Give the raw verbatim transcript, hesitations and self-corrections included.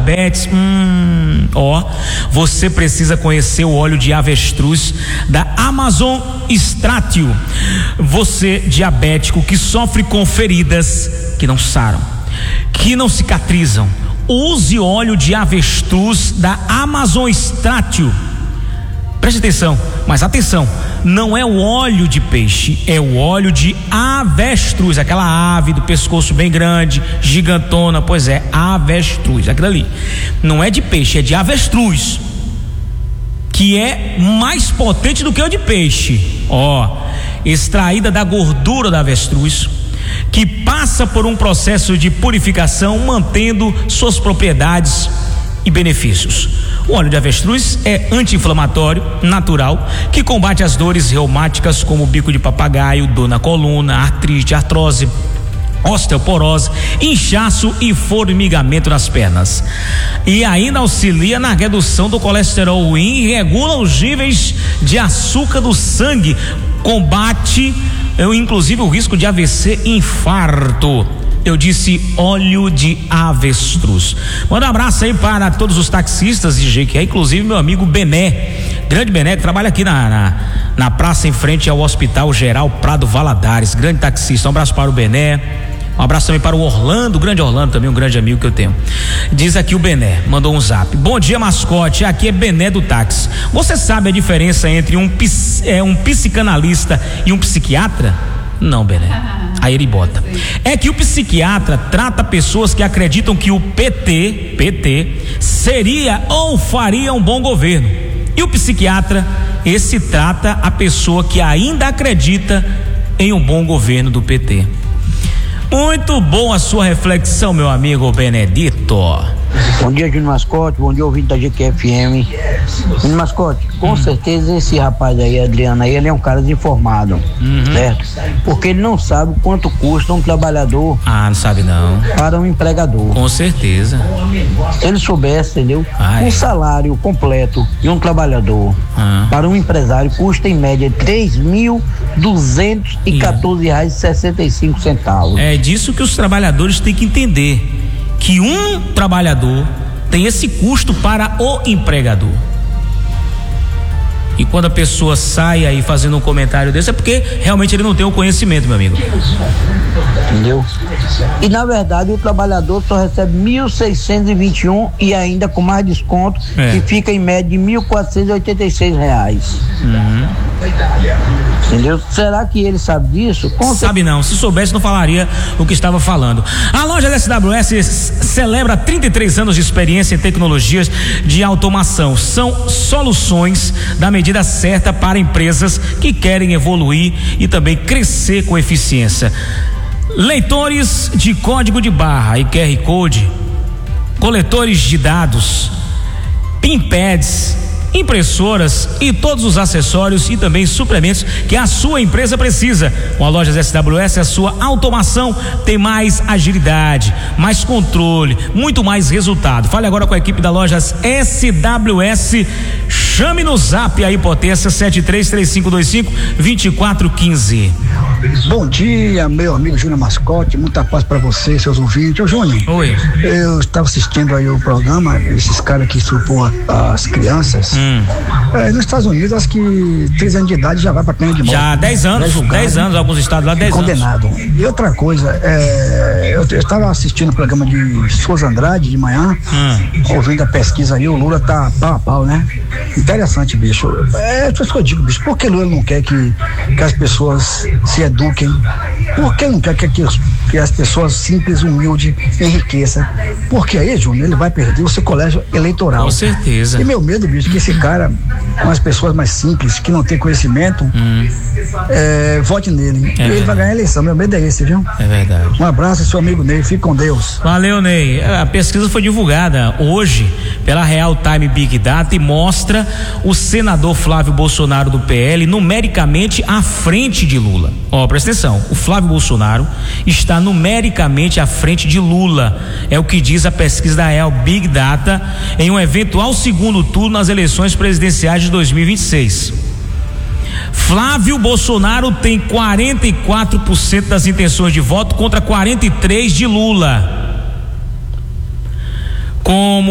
diabetes, hum, ó, você precisa conhecer o óleo de avestruz da Amazon Stratio. Você diabético que sofre com feridas que não saram, que não cicatrizam, use óleo de avestruz da Amazon Stratio. Preste atenção, mas atenção, não é o óleo de peixe, é o óleo de avestruz, aquela ave do pescoço bem grande, gigantona, pois é, avestruz, aquilo ali. Não é de peixe, é de avestruz, que é mais potente do que o de peixe. Ó, extraída da gordura da avestruz, que passa por um processo de purificação, mantendo suas propriedades e benefícios. O óleo de avestruz é anti-inflamatório, natural, que combate as dores reumáticas como bico de papagaio, dor na coluna, artrite, artrose, osteoporose, inchaço e formigamento nas pernas. E ainda auxilia na redução do colesterol ruim, regula os níveis de açúcar do sangue, combate eu, inclusive o risco de A V C e infarto. Eu disse óleo de avestruz. Manda um abraço aí para todos os taxistas de Jequié, inclusive meu amigo Bené, grande Bené, que trabalha aqui na, na, na praça em frente ao Hospital Geral Prado Valadares, grande taxista. Um abraço para o Bené. Um abraço também para o Orlando, o grande Orlando, também um grande amigo que eu tenho. Diz aqui o Bené, mandou um zap. Bom dia, mascote, aqui é Bené do táxi. Você sabe a diferença entre um, é, um psicanalista e um psiquiatra? Não, Bené. Aí ele bota. É que o psiquiatra trata pessoas que acreditam que o P T, P T, seria ou faria um bom governo. E o psiquiatra, esse trata a pessoa que ainda acredita em um bom governo do P T. Muito bom a sua reflexão, meu amigo Benedito. Bom dia, Júnior Mascote, bom dia, ouvinte da G Q F M. Júnior Mascote, com hum. certeza esse rapaz aí, Adriano, aí, ele é um cara desinformado, uhum. certo? Porque ele não sabe quanto custa um trabalhador. Ah, não sabe não. Para um empregador. Com certeza. Se ele soubesse, entendeu? Ai. Um salário completo de um trabalhador ah. para um empresário custa em média três mil duzentos e quatorze reais e sessenta e cinco centavos. É disso que os trabalhadores têm que entender, que um trabalhador tem esse custo para o empregador. E quando a pessoa sai aí fazendo um comentário desse, é porque realmente ele não tem o conhecimento, meu amigo. Entendeu? E na verdade o trabalhador só recebe mil seiscentos e vinte e um e ainda com mais desconto, é. que fica em média de mil quatrocentos e oitenta e seis reais. Uhum. Entendeu? Será que ele sabe disso? Com sabe não, se soubesse não falaria o que estava falando. A loja da S W S celebra trinta e três anos de experiência em tecnologias de automação. São soluções da medida certa para empresas que querem evoluir e também crescer com eficiência. Leitores de código de barra e Q R Code, coletores de dados, pinpads, impressoras e todos os acessórios e também suplementos que a sua empresa precisa. Com a Lojas S W S, a sua automação tem mais agilidade, mais controle, muito mais resultado. Fale agora com a equipe da Lojas S W S. Chame no zap aí, potência sete três três cinco dois cinco dois quatro um cinco. Bom dia, meu amigo Júnior Mascote, muita paz pra você, seus ouvintes. Ô Júnior, oi. Eu estava assistindo aí o programa, esses caras que supõem as crianças. Hum. É, nos Estados Unidos, acho que três anos de idade já vai pra pena de morte. Já dez anos, dez anos, alguns estados lá, dez anos. Condenado. E outra coisa, é, eu estava assistindo o programa de Souza Andrade de manhã, hum. ouvindo a pesquisa aí, o Lula tá pau a pau, né? Interessante, bicho. É isso que eu digo, bicho. Por que Lula não quer que, que as pessoas se eduquem? Por que não quer que, que, que as pessoas simples, humildes, enriqueçam? Porque aí, Júnior, ele vai perder o seu colégio eleitoral. Com certeza. E meu medo, bicho, que esse cara, com as pessoas mais simples, que não tem conhecimento, hum. é, vote nele. É e ele vai ganhar a eleição. Meu medo é esse, viu? É verdade. Um abraço, seu amigo Ney. Fique com Deus. Valeu, Ney. A pesquisa foi divulgada hoje pela Real Time Big Data e mostra o senador Flávio Bolsonaro do P L numericamente à frente de Lula. Ó, presta atenção, o Flávio Bolsonaro está numericamente à frente de Lula, é o que diz a pesquisa da Real Big Data em um eventual segundo turno nas eleições presidenciais de dois mil e vinte e seis. Flávio Bolsonaro tem quarenta e quatro por cento das intenções de voto contra quarenta e três por cento de Lula. Como